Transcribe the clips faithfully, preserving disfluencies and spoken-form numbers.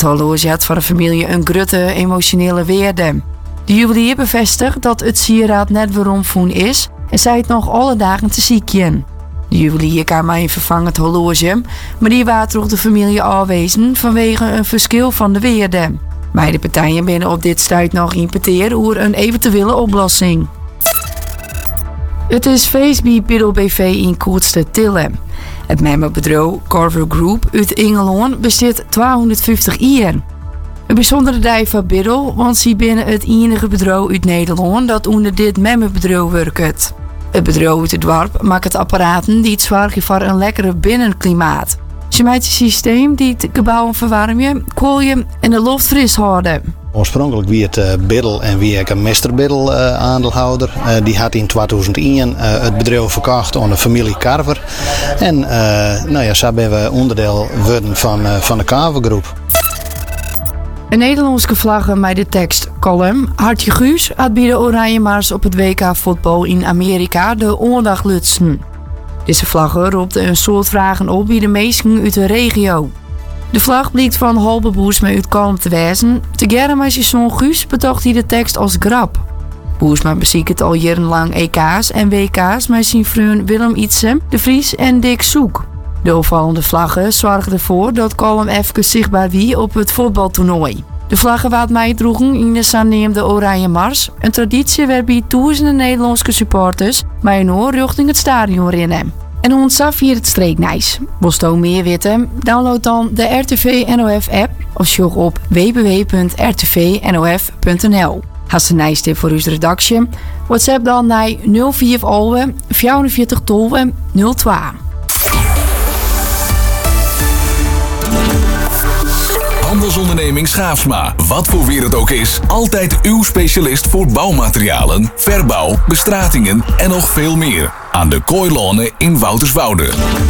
horloge had voor de familie een grote emotionele waarde. De juwelier bevestigt dat het sieraad net weer omvoen is en zij het nog alle dagen te ziekjen. De juwelier kan mij een vervangend horloge, maar die waard de familie afwezen vanwege een verschil van de waarde. Beide partijen binnen op dit stuit nog in peteer over een eventuele oplossing. Het is feest bij Biddle B V in Kootste Tille. Het memberbedrijf Carver Group uit Engeland bestaat tweehonderdvijftig jaar. Een bijzondere dag van Biddle, want ze binnen het enige bedrijf uit Nederland dat onder dit memberbedrijf werkt. Het bedrijf uit het dorp maakt het apparaten die het zorgen voor een lekkere binnenklimaat. Ze maakt een systeem die het gebouw verwarmen, koelen en de lucht fris houden. Oorspronkelijk wie het uh, Biddle en wie ik een mister Biddle uh, aandeelhouder. Uh, die had in tweeduizend één uh, het bedrijf verkocht aan de familie Carver. En uh, nou ja, zo zijn we onderdeel worden van, uh, van de Carver Groep. Een Nederlandse vlag met de tekst column. Hartje Guus had bij de Oranje Mars op het W K voetbal in Amerika de oorlog lutsen. Deze vlag roept een soort vragen op bij de meesten uit de regio. De vlag blijkt van halve Boersma uit Kalm te wijzen. Tegerre met zijn zoon Guus betocht hij de tekst als grap. Boersma beziekt al jarenlang E K's en W K's met zijn vriend Willem Ietsem, De Vries en Dick Soek. De opvallende vlaggen zorgen ervoor dat Kalm even zichtbaar wie op het voetbaltoernooi. De vlaggen waard mij droegen in de zaaneemde Oranje Mars, een traditie waarbij duizenden Nederlandse supporters bij een oor richting het stadion rennen. En ons af hier het streeknijs. Wil je meer weten? Download dan de R T V N O F app of zoek op w w w punt r t v n o f punt n l. Has een nice tip voor uw redactie? WhatsApp dan naar nul vier vierenzveertig twaalf nul twee. Handelsonderneming Schaafsma. Wat voor weer het ook is, altijd uw specialist voor bouwmaterialen, verbouw, bestratingen en nog veel meer. Aan de Kooilonen in Wouterswoude.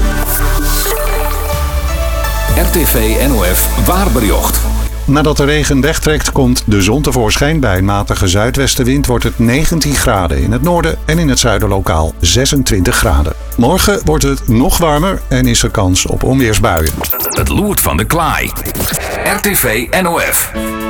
R T V N O F Waarbericht. Nadat de regen wegtrekt, komt de zon tevoorschijn. Bij een matige zuidwestenwind wordt het negentien graden. In het noorden en in het zuiden lokaal zesentwintig graden. Morgen wordt het nog warmer en is er kans op onweersbuien. Het loert van de klaai. R T V N O F.